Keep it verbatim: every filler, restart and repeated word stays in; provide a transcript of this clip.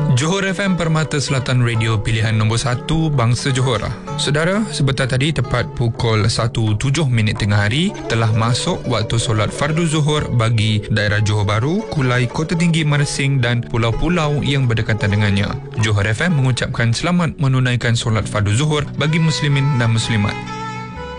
Johor F M Permata Selatan Radio pilihan nombor satu Bangsa Johor. Saudara, sebentar tadi tepat pukul satu tujuh minit tengah hari telah masuk waktu solat fardu Zuhur bagi daerah Johor Bahru, Kulai, Kota Tinggi Mersing dan pulau-pulau yang berdekatan dengannya. Johor F M mengucapkan selamat menunaikan solat fardu Zuhur bagi muslimin dan muslimat.